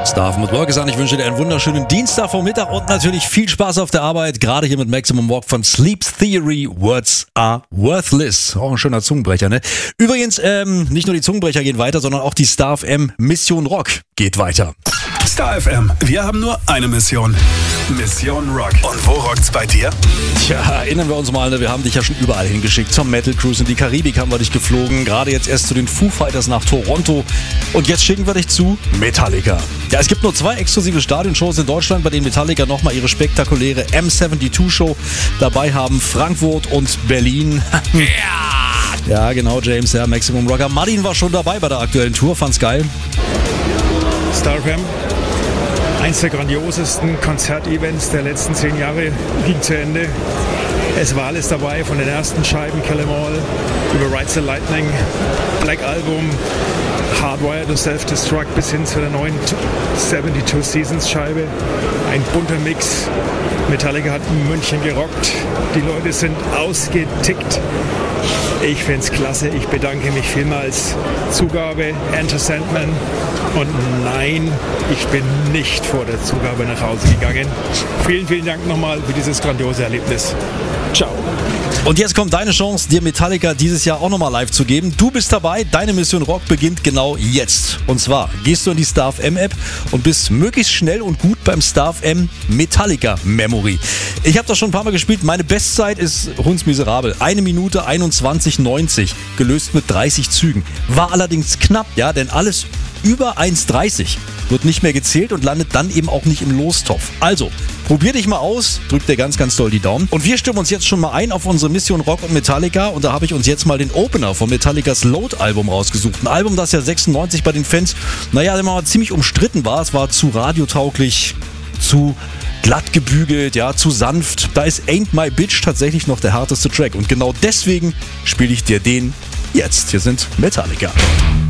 Starve mit Work an. Ich wünsche dir einen wunderschönen Dienstagvormittag und natürlich viel Spaß auf der Arbeit. Gerade hier mit Maximum Walk von Sleep Theory. Words are worthless. Auch ein schöner Zungenbrecher, ne? Übrigens, nicht nur die Zungenbrecher gehen weiter, sondern auch die Star FM Mission Rock geht weiter. Star FM, wir haben nur eine Mission. Mission Rock. Und wo rockt's bei dir? Tja, erinnern wir uns mal, ne? Wir haben dich ja schon überall hingeschickt. Zum Metal Cruise in die Karibik haben wir dich geflogen. Gerade jetzt erst zu den Foo Fighters nach Toronto. Und jetzt schicken wir dich zu Metallica. Ja, es gibt nur 2 exklusive Stadionshows in Deutschland, bei denen Metallica nochmal ihre spektakuläre M72-Show dabei haben. Frankfurt und Berlin. Ja, genau, James, ja, Maximum Rocker. Martin war schon dabei bei der aktuellen Tour, fand's geil. Star FM, eins der grandiosesten Konzertevents der letzten 10 Jahre, ging zu Ende. Es war alles dabei, von den ersten Scheiben Kill 'Em All über Ride the Lightning, Black Album, Hardwired to Self-Destruct bis hin zu der neuen 72 Seasons Scheibe. Ein bunter Mix. Metallica hat München gerockt. Die Leute sind ausgetickt. Ich find's klasse. Ich bedanke mich vielmals. Zugabe Enter Sandman. Und nein, ich bin nicht vor der Zugabe nach Hause gegangen. Vielen, vielen Dank nochmal für dieses grandiose Erlebnis. Ciao. Und jetzt kommt deine Chance, dir Metallica dieses Jahr auch nochmal live zu geben. Du bist dabei, deine Mission Rock beginnt genau jetzt. Und zwar gehst du in die Star FM App und bist möglichst schnell und gut beim Star FM Metallica Memory. Ich habe das schon ein paar Mal gespielt, meine Bestzeit ist hundsmiserabel. 1 Minute 21,90, gelöst mit 30 Zügen. War allerdings knapp, ja, denn alles über 1,30 wird nicht mehr gezählt und landet dann eben auch nicht im Lostopf. Also, probier dich mal aus, drück dir ganz, ganz doll die Daumen. Und wir stimmen uns jetzt schon mal ein auf unsere Mission Rock und Metallica. Und da habe ich uns jetzt mal den Opener von Metallicas Load-Album rausgesucht. Ein Album, das ja 96 bei den Fans, naja, immer mal ziemlich umstritten war. Es war zu radiotauglich, zu glatt gebügelt, ja, zu sanft. Da ist Ain't My Bitch tatsächlich noch der härteste Track. Und genau deswegen spiele ich dir den jetzt. Hier sind Metallica.